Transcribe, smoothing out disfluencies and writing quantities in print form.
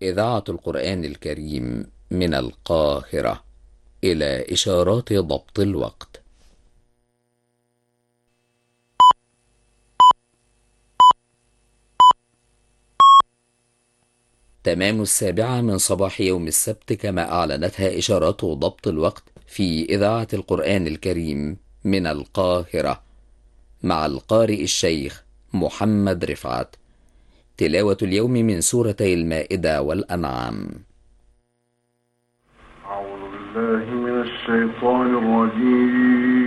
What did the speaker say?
إذاعة القرآن الكريم من القاهرة. إلى إشارات ضبط الوقت. تمام 7 من صباح يوم السبت، كما أعلنتها إشارات ضبط الوقت في إذاعة القرآن الكريم من القاهرة، مع القارئ الشيخ محمد رفعت. تلاوة اليوم من سورتي المائدة والأنعام. أعوذ بالله من الشيطان الرجيم.